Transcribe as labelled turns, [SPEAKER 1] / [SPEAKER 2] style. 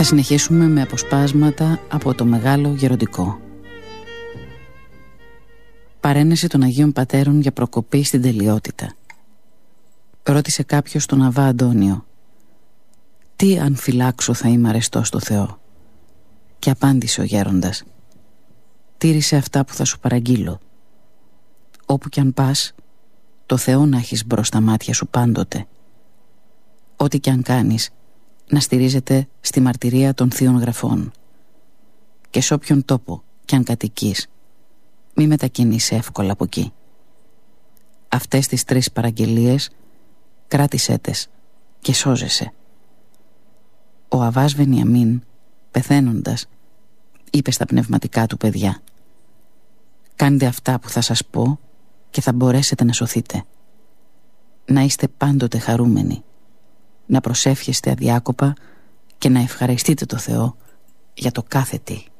[SPEAKER 1] Θα συνεχίσουμε με αποσπάσματα από το Μεγάλο Γεροντικό. Παρένεση των Αγίων Πατέρων για προκοπή στην τελειότητα. Ρώτησε κάποιος τον Αββά Αντώνιο: «Τι αν φυλάξω θα είμαι αρεστός στο Θεό?» Και απάντησε ο γέροντας: «Τήρησε αυτά που θα σου παραγγείλω. Όπου κι αν πας, το Θεό να έχεις μπρος στα μάτια σου πάντοτε. Ό,τι κι αν κάνεις, να στηρίζεται στη μαρτυρία των Θείων Γραφών. Και σε όποιον τόπο κι αν κατοικείς, μη μετακινείσαι εύκολα από εκεί. Αυτές τις 3 παραγγελίες κράτησέ τες και σώζεσαι». Ο Αββάς Βενιαμίν, πεθαίνοντας, είπε στα πνευματικά του παιδιά: «Κάντε αυτά που θα σας πω και θα μπορέσετε να σωθείτε. Να είστε πάντοτε χαρούμενοι, να προσεύχεστε αδιάκοπα και να ευχαριστείτε το Θεό για το κάθε τι».